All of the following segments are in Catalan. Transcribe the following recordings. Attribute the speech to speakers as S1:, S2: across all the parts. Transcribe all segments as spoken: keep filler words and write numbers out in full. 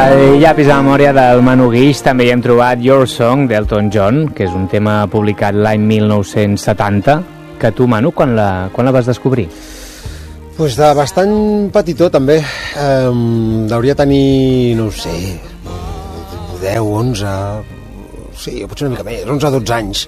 S1: Al llapis de memòria del Manu Guix també hi hem trobat Your Song d'Elton John, que és un tema publicat l'any mil nou-cents setanta, que tu, Manu, quan la, quan la vas descobrir?
S2: Pues de bastant petitó, també. Um, Hauria tenir, no ho sé, deu, onze... Sí, potser una mica més, onze, dotze anys.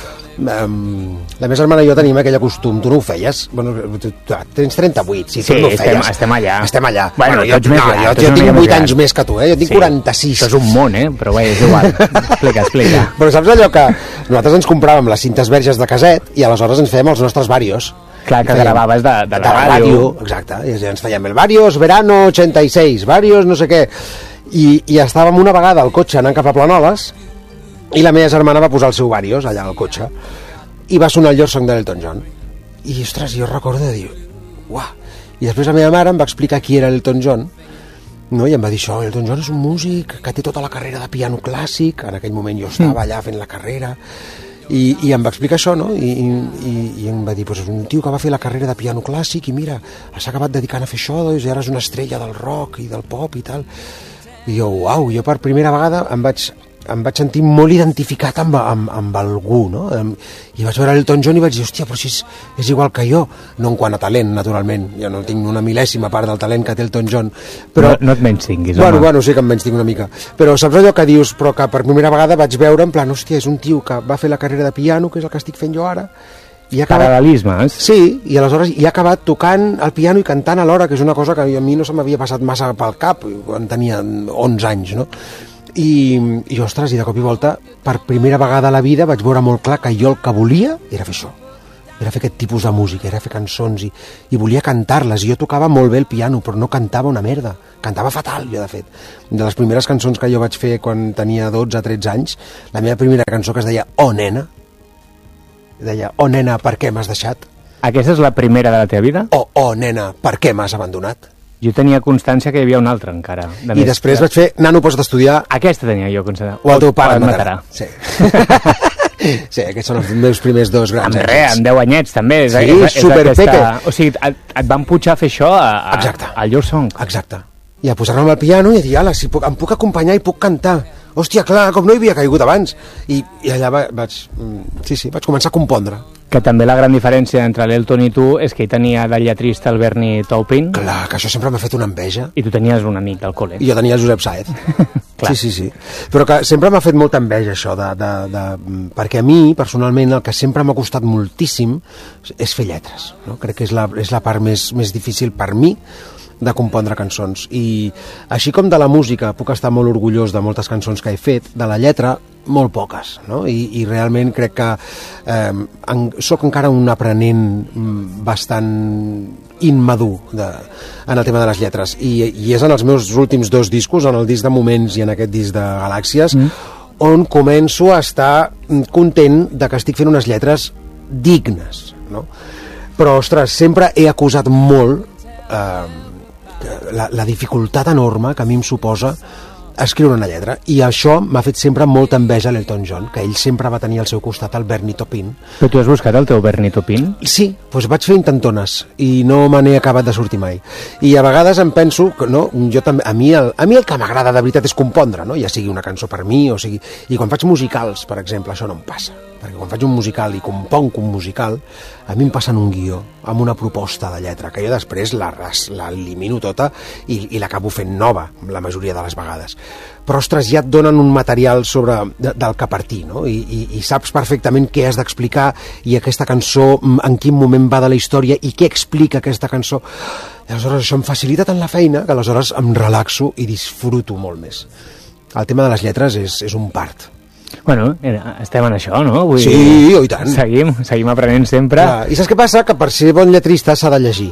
S2: Um, la meva germana i jo tenim aquell costum. Tu no ho feies? Bueno, tu, tu, tens trenta-vuit, si sí, tu no ho feies.
S1: Estem, estem allà.
S2: Estem allà.
S1: Bueno,
S2: bueno, jo,
S1: no,
S2: gran, jo, jo tinc vuit anys més que tu, eh? Jo tinc sí, quaranta-sis.
S1: Això és un món, eh? Però bé, és igual. Explica, explica.
S2: Però saps allò que nosaltres ens compràvem les cintes verges de caset i aleshores ens fèiem els nostres varios.
S1: Clar, que gravaves de, de la
S2: de
S1: ràdio.
S2: ràdio. Exacte, i ens fèiem el varios, verano ochenta y seis, varios no sé què. I, i estàvem una vegada al cotxe anant cap a Planoles i la meva germana va posar el seu varios allà al cotxe i va sonar el Your Song d'Elton John i ostres, jo recordo de dir uah, i després la meva mare em va explicar qui era Elton John, no? I em va dir això, Elton John és un músic que té tota la carrera de piano clàssic, en aquell moment jo estava allà fent la carrera i, i em va explicar això, no? I, i, i em va dir, pues, un tio que va fer la carrera de piano clàssic i mira, s'ha acabat dedicant a fer això, doncs, i ara és una estrella del rock i del pop i tal. I jo, uau, jo per primera vegada em vaig em vaig sentir molt identificat amb, amb, amb algú, no? I vaig veure l'Elton John i vaig dir, hòstia, però si és, és igual que jo, no en quant a talent, naturalment, jo no tinc una mil·lèsima part del talent que té Elton John, però...
S1: No, no et menys tinguis,
S2: bueno,
S1: home.
S2: Bueno, sí que em menys tinc una mica, però saps allò que dius, però que per primera vegada vaig veure, en plan, hòstia, és un tio que va fer la carrera de piano, que és el que estic fent jo ara, i ha acabat...
S1: Paral·lelismes.
S2: Sí, i aleshores hi ha acabat tocant el piano i cantant alhora, que és una cosa que a mi no se m'havia passat massa pel cap, quan tenia onze anys, no? I, i ostres, i de cop i volta per primera vegada a la vida vaig veure molt clar que jo el que volia era fer això, era fer aquest tipus de música, era fer cançons i, i volia cantar-les. Jo tocava molt bé el piano però no cantava una merda, cantava fatal jo, de fet. De les primeres cançons que jo vaig fer quan tenia dotze o tretze anys, la meva primera cançó, que es deia Oh nena, deia oh nena, per què m'has deixat?
S1: Aquesta és la primera de la teva vida?
S2: Oh, oh nena, per què m'has abandonat?
S1: Jo tenia constància que hi havia una altra encara. De
S2: I
S1: més,
S2: després
S1: que...
S2: vaig fer Nano, pots estudiar...
S1: Aquesta tenia jo constància.
S2: O el teu pare et matarà.
S1: matarà.
S2: Sí. Sí, aquests són els meus primers dos grans
S1: amb èxits. Res, amb deu anyets també. És,
S2: sí,
S1: és, és
S2: superpeque.
S1: Aquesta... O sigui, et, et van pujar a fer això a, a,
S2: Exacte.
S1: al Your Song.
S2: Exacte. I a posar-me al piano i a dir, ala, si puc, em puc acompanyar i puc cantar. Hòstia, clar, com no hi havia caigut abans. I, i allà va, vaig... Sí, sí, vaig començar a compondre.
S1: Que també la gran diferència entre l'Elton i tu és que ell tenia de lletrista el Bernie Taupin.
S2: Clar, que això sempre m'ha fet una enveja.
S1: I tu tenies un amic del col·le.
S2: I jo tenia el Josep Saez. Sí, sí, sí. Però que sempre m'ha fet molta enveja això, de, de, de, perquè a mi, personalment, el que sempre m'ha costat moltíssim és fer lletres. No? Crec que és la, és la part més, més difícil per mi de compondre cançons. I així com de la música puc estar molt orgullós de moltes cançons que he fet, de la lletra molt poques, no? I, i realment crec que eh, en, soc encara un aprenent bastant immadur de, en el tema de les lletres I, i és en els meus últims dos discos, en el disc de Moments i en aquest disc de Galàxies, mm. on començo a estar content de que estic fent unes lletres dignes, no? Però, ostres, sempre he acusat molt eh, la, la dificultat enorme que a mi em suposa escriure una lletra, i això m'ha fet sempre molta enveja a l'Elton John, que ell sempre va tenir al seu costat el Bernie Taupin.
S1: Però tu has buscat el teu Bernie Taupin?
S2: Sí, doncs vaig fer intentones i no me n'he acabat de sortir mai. I a vegades em penso que no, jo també, a mi el, a mi el que m'agrada de veritat és compondre, no? Ja sigui una cançó per mi, o sigui, i quan faig musicals, per exemple, això no em passa, perquè quan faig un musical i componc un musical, a mi em passen un guió amb una proposta de lletra, que jo després la, la elimino tota i, i l'acabo fent nova la majoria de les vegades. Però, ostres, ja et donen un material sobre, de, del que partir, no? I, i, i saps perfectament què has d'explicar i aquesta cançó, en quin moment va de la història i què explica aquesta cançó. I aleshores això em facilita tant la feina que aleshores em relaxo i disfruto molt més. El tema de les lletres és, és un part.
S1: Bueno, estem en això, no? Vull
S2: sí,
S1: dir,
S2: oh, i tant.
S1: Seguim, seguim aprenent sempre.
S2: Clar. I saps què passa? Que per ser bon lletrista s'ha de llegir.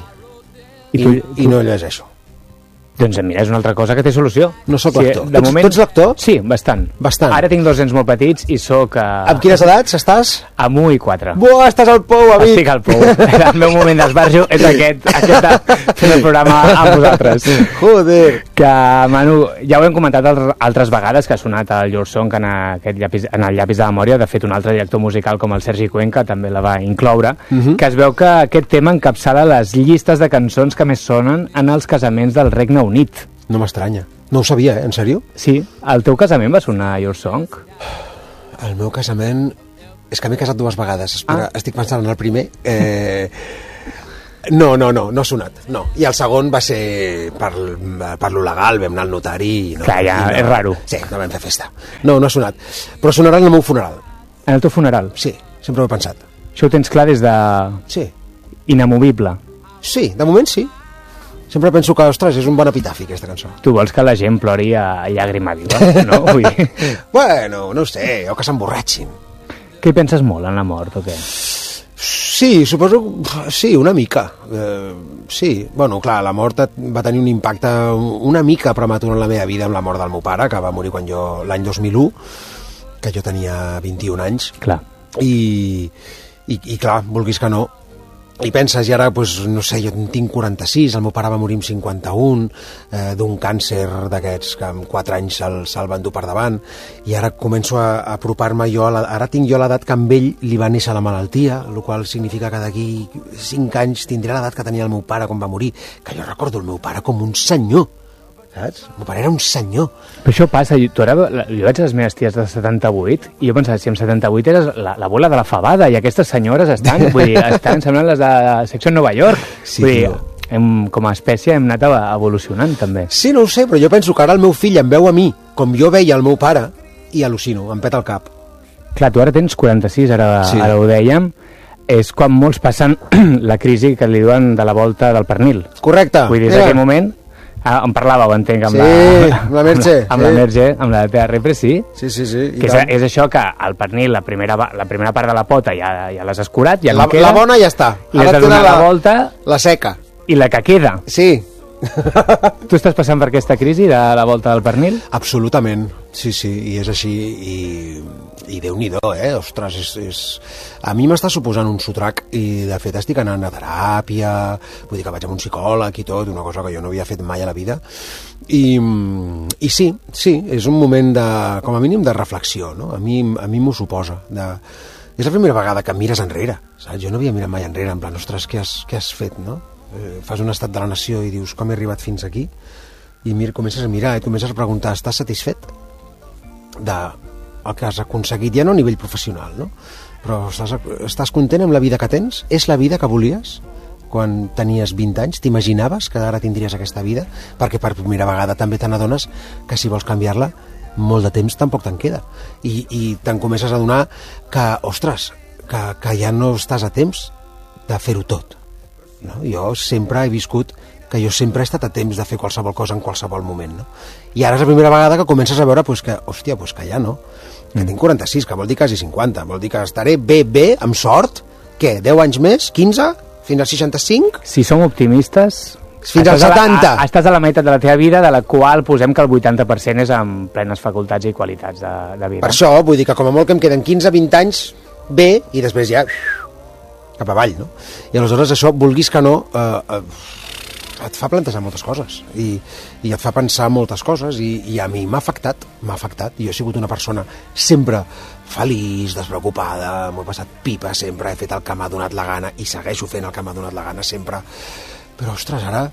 S2: I,
S1: I, tu,
S2: i, i no llegeixo.
S1: Doncs mira, és una altra cosa que té solució.
S2: No sóc lector.
S1: Sí,
S2: de moment... Tu ets lector?
S1: Sí, bastant.
S2: Bastant.
S1: Ara tinc dos nens molt petits i sóc... Uh...
S2: Amb quines edats estàs?
S1: Amb un i quatre.
S2: Buah, estàs al pou, amic!
S1: Estic al pou. El meu moment d'esbarjo és aquest, aquest de fer el programa amb vosaltres.
S2: Joder!
S1: Que, Manu, ja ho hem comentat altres vegades, que ha sonat el Your Song en, aquest llapis, en el llapis de memòria. De fet, un altre director musical com el Sergi Cuenca també la va incloure, uh-huh. que es veu que aquest tema encapçala les llistes de cançons que més sonen en els casaments del Regne Unit.
S2: No m'estranya. No ho sabia, eh? En sèrio?
S1: Sí. Al teu casament va sonar Your Song?
S2: El meu casament... És que m'he casat dues vegades. Espera, ah. estic pensant en el primer. Eh... No, no, no, no ha sonat. No. I el segon va ser per, per lo legal, vam anar al notari i no.
S1: Clar, ja,
S2: i no,
S1: és raro.
S2: Sí, no vam fer festa. No, no ha sonat. Però sonarà en el meu funeral.
S1: En el teu funeral?
S2: Sí, sempre ho he pensat.
S1: Això ho tens clar des de...
S2: Sí.
S1: Inamovible.
S2: Sí, de moment sí. Sempre penso que, ostres, és un bon epitafi, aquesta cançó.
S1: Tu vols que la gent plori a llàgrima viva, no? Vull dir...
S2: Bueno, no ho sé, o que s'emborratxin.
S1: Què hi penses molt en la mort, o què?
S2: Sí, suposo... Sí, una mica. Eh, sí, bueno, clar, la mort va tenir un impacte una mica prematur en la meva vida amb la mort del meu pare, que va morir quan jo l'any dos mil u, que jo tenia vint-i-un anys.
S1: Clar.
S2: I, i, i clar, vulguis que no, i penses, i ara, pues, no sé, jo en tinc quaranta-sis, el meu pare va morir amb cinquanta-un, eh, d'un càncer d'aquests que amb quatre anys se'l se van dur per davant, i ara començo a, a apropar-me jo, a la, ara tinc jo l'edat que amb ell li va néixer la malaltia, el qual significa que d'aquí cinc anys tindré l'edat que tenia el meu pare quan va morir, que jo recordo el meu pare com un senyor, saps? El meu pare era un senyor.
S1: Però això passa, tu ara, jo veig les meves ties de setanta-vuit i jo pensava, si amb setanta-vuit eres la, la bola de la fabada i aquestes senyores estan, vull dir, estan semblant les de secció Nova York.
S2: Sí,
S1: vull dir, hem, com a espècie hem anat evolucionant també.
S2: Sí, no ho sé, però jo penso que ara el meu fill em veu a mi com jo veia el meu pare i al·lucino, em peta el cap.
S1: Clar, tu ara tens quaranta-sis, ara, sí. ara ho dèiem, és quan molts passen la crisi que li diuen de la volta del pernil.
S2: Correcte.
S1: Vull dir, des d'aquell moment... Ah, en parlàveu, entenc, amb
S2: sí,
S1: la...
S2: amb la Merche.
S1: Amb la, amb la Merche, amb la T R P, sí.
S2: Sí, sí, sí.
S1: Que és, és això que el pernil, la primera, la primera part de la pota ja, ja l'has escurat, ja
S2: la,
S1: no queda.
S2: La bona ja està.
S1: Li has de donar la, la volta...
S2: La seca.
S1: I la que queda.
S2: Sí.
S1: Tu estàs passant per aquesta crisi de la volta del pernil?
S2: Absolutament, sí, sí, i és així, i, i Déu-n'hi-do, eh? Ostres, és, és... a mi m'està suposant un sotrac, i de fet estic anant a teràpia, vull dir que vaig amb un psicòleg i tot, una cosa que jo no havia fet mai a la vida, i, i sí, sí, és un moment de, com a mínim de reflexió, no? A mi, a mi m'ho suposa, de... és la primera vegada que mires enrere, saps? Jo no havia mirat mai enrere, en plan, ostres, què has, què has fet, no? Eh, fas un estat de la nació i dius, com he arribat fins aquí? I mir, comences a mirar i comences a preguntar, estàs satisfet de el que has aconseguit, ja no a nivell professional, no? Però estàs, estàs content amb la vida que tens? És la vida que volies quan tenies vint anys? T'imaginaves que ara tindries aquesta vida? Perquè per primera vegada també te n'adones que si vols canviar-la, molt de temps tampoc te'n queda. I, i te'n comences a adonar que, ostres, que, que ja no estàs a temps de fer-ho tot. No? Jo sempre he viscut que jo sempre he estat a temps de fer qualsevol cosa en qualsevol moment, no? I ara és la primera vegada que comences a veure pues, que, hòstia, pues que ja no, que mm. tinc quaranta-sis, que vol dir quasi cinquanta, vol dir que estaré bé, bé, amb sort, què, deu anys més, quinze, fins als seixanta-cinc?
S1: Si som optimistes...
S2: Fins als setanta.
S1: A, a, estàs a la meitat de la teva vida, de la qual posem que el vuitanta per cent és amb plenes facultats i qualitats de, de vida.
S2: Per això, vull dir que com a molt que em queden quinze vint anys bé, i després ja cap avall, no? I aleshores això, vulguis que no, eh, eh, et fa plantejar moltes coses i, i et fa pensar moltes coses i, i a mi m'ha afectat, m'ha afectat. Jo he sigut una persona sempre feliç, despreocupada, m'ho he passat pipa sempre, he fet el que m'ha donat la gana i segueixo fent el que m'ha donat la gana sempre, però ostres, ara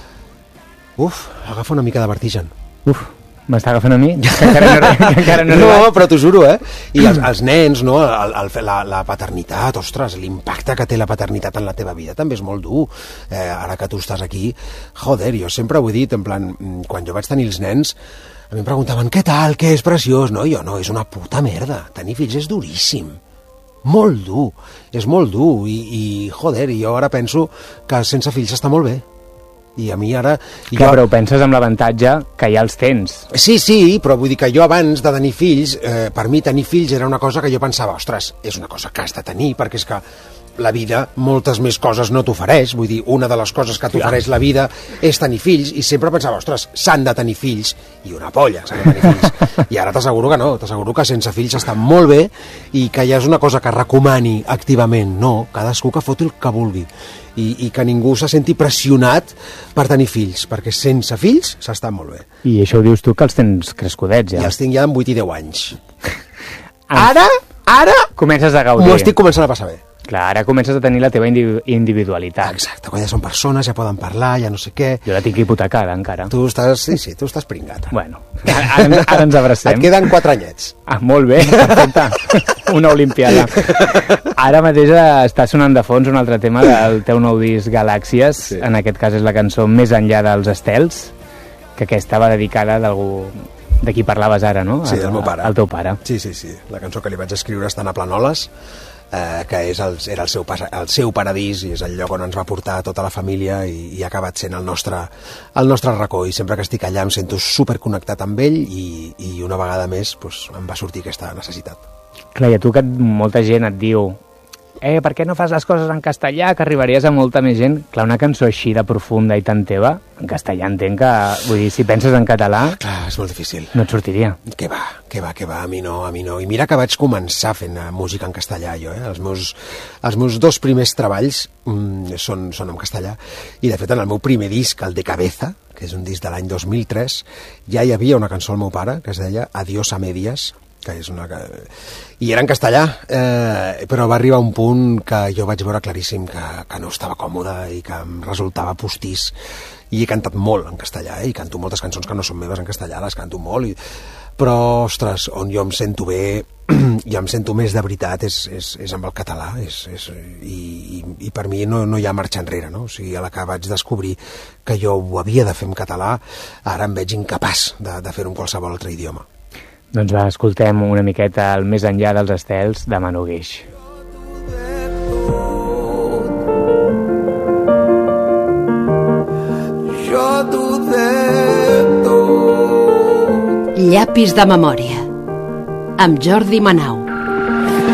S2: uf, agafa una mica de vertigen.
S1: Uf, m'està agafant a mi? Que encara no, que encara no,
S2: no però t'ho juro, eh? I els, els nens, no? El, el, la, la paternitat, ostres, l'impacte que té la paternitat en la teva vida també és molt dur. Eh, ara que tu estàs aquí, joder, jo sempre ho he dit, en plan, quan jo vaig tenir els nens, a mi em preguntaven, què tal, què és preciós? No, jo no, és una puta merda. Tenir fills és duríssim. Molt dur, és molt dur. I, i joder, jo ara penso que sense fills està molt bé. I a mi ara...
S1: Clar, jo... però penses amb l'avantatge que ja els tens.
S2: Sí, sí, però vull dir que jo abans de tenir fills, eh, per mi tenir fills era una cosa que jo pensava, ostres, és una cosa que has de tenir, perquè és que la vida moltes més coses no t'ofereix, vull dir, una de les coses que t'ofereix la vida és tenir fills, i sempre pensava, ostres, s'han de tenir fills, i una polla s'han de tenir fills, i ara t'asseguro que no, t'asseguro que sense fills està molt bé, i que ja és una cosa que recomani activament, no, cadascú que foti el que vulgui, i, i que ningú se senti pressionat per tenir fills, perquè sense fills s'està molt bé.
S1: I això ho dius tu que els tens crescudets, ja?
S2: I els tinc ja amb vuit i deu anys. Ara, ara...
S1: Comences a gaudir.
S2: M'ho estic començant a passar bé.
S1: Clar, ara comences a tenir la teva individualitat.
S2: Exacte, quan ja són persones, ja poden parlar, ja no sé què.
S1: Jo la tinc hipotecada, encara.
S2: Tu estàs, sí, sí, tu estàs pringat.
S1: Bueno, ara, ara ens abracem.
S2: Et queden quatre anyets.
S1: Ah, molt bé, perfecte. Una olimpiada. Ara mateix està sonant de fons un altre tema del teu nou disc Galàxies. Sí. En aquest cas és la cançó Més enllà dels estels, que aquesta va dedicada d'algú... de qui parlaves ara, no?
S2: Sí, del meu pare.
S1: El teu pare.
S2: Sí, sí, sí. La cançó que li vaig escriure estant a Planoles, eh, que és el, era el seu, el seu paradís i és el lloc on ens va portar tota la família i, i ha acabat sent el nostre, el nostre racó. I sempre que estic allà em sento superconnectat amb ell i, i una vegada més pues, em va sortir aquesta necessitat.
S1: Clar, i a tu que molta gent et diu eh, per què no fas les coses en castellà, que arribaries a molta més gent? Clar, una cançó així de profunda i tan teva, en castellà entenc que, vull dir, si penses en català...
S2: Clar, és molt difícil.
S1: No et sortiria.
S2: Que va, que va, que va, a mi no, a mi no. I mira que vaig començar fent música en castellà, jo, eh? Els meus, els meus dos primers treballs mm, són, són en castellà, i de fet en el meu primer disc, el de Cabeza, que és un disc de l'any dos mil tres, ja hi havia una cançó al meu pare que es deia Adiós a medias, que és una... i era en castellà, eh, però va arribar un punt que jo vaig veure claríssim que, que no estava còmode i que em resultava postís, i he cantat molt en castellà, eh, i canto moltes cançons que no són meves en castellà, les canto molt, i... però, ostres, on jo em sento bé i em sento més de veritat és, és, és amb el català, és, és, i, i, i per mi no, no hi ha marxa enrere, no? O sigui, a la que vaig descobrir que jo ho havia de fer en català, ara em veig incapaç de, de fer-ho en qualsevol altre idioma.
S1: Doncs va, escoltem una miqueta el Més enllà dels estels de Manu Guix.
S3: Jo t'ho de tot.
S4: Llapis de memòria amb Jordi Manau.